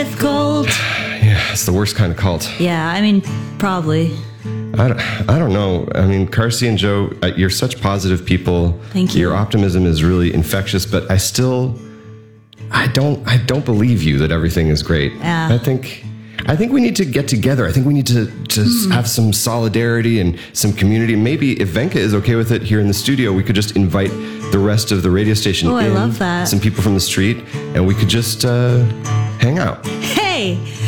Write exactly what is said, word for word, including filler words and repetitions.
cult. Yeah, it's the worst kind of cult. Yeah, I mean, probably. I don't, I don't know. I mean, Carsey and Joe, uh, you're such positive people. Thank you. Your optimism is really infectious, but I still, I don't, I don't believe you that everything is great. Yeah. I think, I think we need to get together. I think we need to, to mm. have some solidarity and some community. Maybe if Venka is okay with it here in the studio, we could just invite the rest of the radio station oh, in. I love that. Some people from the street, and we could just uh, hang out. Hey!